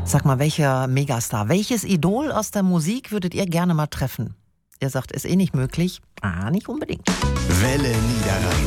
Sag mal, welcher Megastar, welches Idol aus der Musik würdet ihr gerne mal treffen? Ihr sagt, ist eh nicht möglich. Nicht unbedingt. Welle Niederrhein.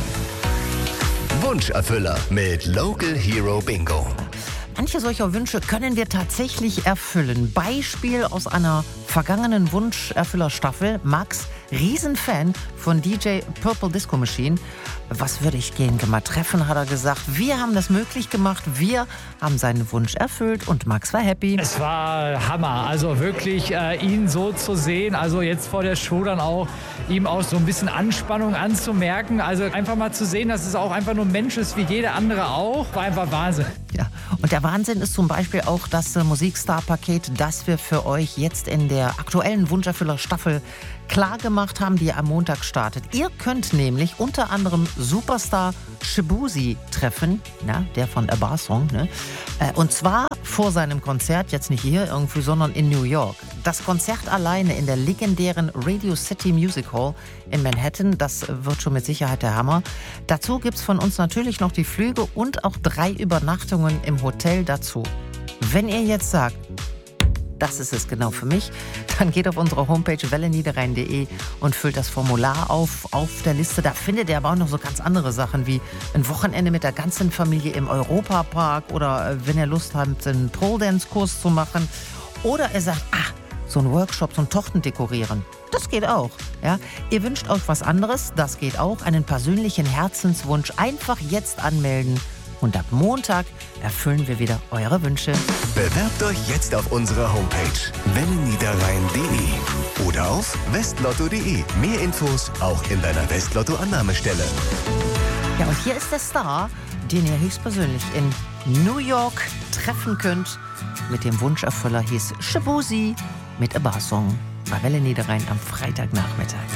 Wunscherfüller mit Local Hero Bingo. Manche solcher Wünsche können wir tatsächlich erfüllen. Beispiel aus einer vergangenen Wunscherfüllerstaffel. Max, Riesenfan von DJ Purple Disco Machine. Was würde ich gehen mal treffen, hat er gesagt. Wir haben das möglich gemacht. Wir haben seinen Wunsch erfüllt und Max war happy. Es war Hammer. Also wirklich ihn so zu sehen. Also jetzt vor der Show dann auch ihm auch so ein bisschen Anspannung anzumerken. Also einfach mal zu sehen, dass es auch einfach nur ein Mensch ist wie jeder andere auch. War einfach Wahnsinn. Ja, und der Wahnsinn ist zum Beispiel auch das Musikstar-Paket, das wir für euch jetzt in der aktuellen Wunscherfüller-Staffel klar gemacht haben, die am Montag startet. Ihr könnt nämlich unter anderem Superstar Shaboozey treffen, der von A Bar Song, ne? Und zwar vor seinem Konzert, jetzt nicht hier irgendwie, sondern in New York. Das Konzert alleine in der legendären Radio City Music Hall in Manhattan, das wird schon mit Sicherheit der Hammer. Dazu gibt's von uns natürlich noch die Flüge und auch 3 Übernachtungen im Hotel dazu. Wenn ihr jetzt sagt, das ist es genau für mich, dann geht auf unsere Homepage welleniederrhein.de und füllt das Formular auf der Liste. Da findet ihr aber auch noch so ganz andere Sachen wie ein Wochenende mit der ganzen Familie im Europapark oder wenn ihr Lust habt, einen Pole-Dance-Kurs zu machen. Oder ihr sagt, so ein Workshop, so ein Torten dekorieren. Das geht auch. Ja? Ihr wünscht euch was anderes, das geht auch. Einen persönlichen Herzenswunsch einfach jetzt anmelden. Und ab Montag erfüllen wir wieder eure Wünsche. Bewerbt euch jetzt auf unserer Homepage welleniederrhein.de oder auf westlotto.de. Mehr Infos auch in deiner Westlotto-Annahmestelle. Ja, und hier ist der Star, den ihr höchstpersönlich in New York treffen könnt. Mit dem Wunscherfüller hieß Shaboozey mit A Bar Song bei Welle Niederrhein am Freitagnachmittag.